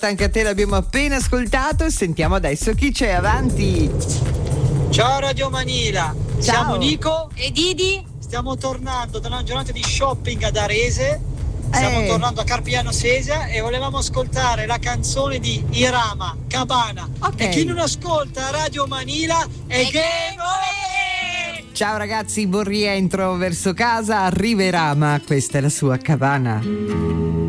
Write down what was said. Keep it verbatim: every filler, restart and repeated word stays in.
Anche a te l'abbiamo appena ascoltato. Sentiamo adesso chi c'è avanti. Ciao Radio Manila. Ciao. Siamo Nico e Didi. Stiamo tornando da una giornata di shopping ad Arese. Stiamo Eh. tornando a Carpiano Sesia e volevamo ascoltare la canzone di Irama, Cabana. Ok. E chi non ascolta Radio Manila è game over! Ciao ragazzi, buon rientro verso casa. Arriverà, ma questa è la sua cabana.